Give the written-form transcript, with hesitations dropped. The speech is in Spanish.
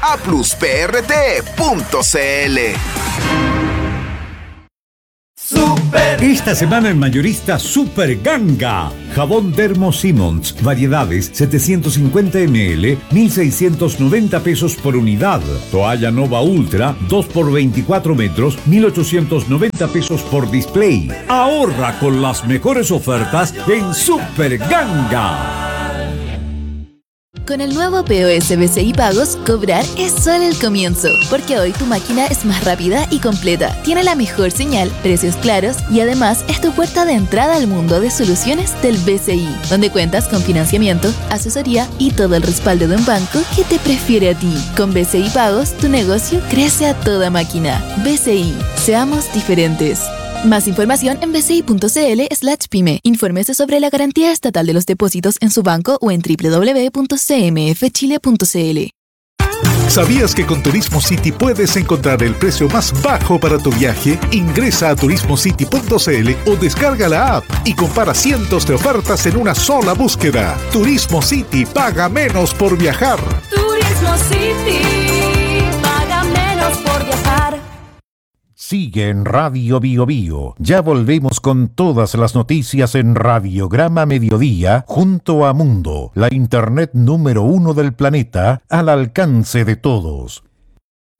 Esta semana en mayorista Super Ganga. Jabón Dermo Simmons, variedades 750 ml, 1.690 pesos por unidad. Toalla Nova Ultra, 2 por 24 metros, 1.890 pesos por display. Ahorra con las mejores ofertas en Super Ganga. Con el nuevo POS BCI Pagos, cobrar es solo el comienzo, porque hoy tu máquina es más rápida y completa, tiene la mejor señal, precios claros y además es tu puerta de entrada al mundo de soluciones del BCI, donde cuentas con financiamiento, asesoría y todo el respaldo de un banco que te prefiere a ti. Con BCI Pagos, tu negocio crece a toda máquina. BCI, seamos diferentes. Más información en bci.cl/pyme. Infórmese sobre la garantía estatal de los depósitos en su banco o en www.cmfchile.cl. ¿Sabías que con Turismo City puedes encontrar el precio más bajo para tu viaje? Ingresa a turismocity.cl o descarga la app y compara cientos de ofertas en una sola búsqueda. Turismo City, paga menos por viajar. Turismo City, paga menos por viajar. Sigue en Radio Bio Bio. Ya volvemos con todas las noticias en Radiograma Mediodía junto a Mundo, la internet número 1 del planeta, al alcance de todos.